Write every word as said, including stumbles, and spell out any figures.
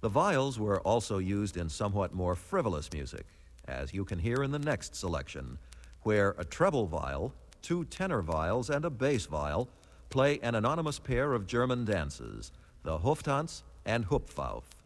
The viols were also used in somewhat more frivolous music, as you can hear in the next selection, where a treble viol, two tenor viols, and a bass viol play an anonymous pair of German dances, the Hoftanz and Hupfauf.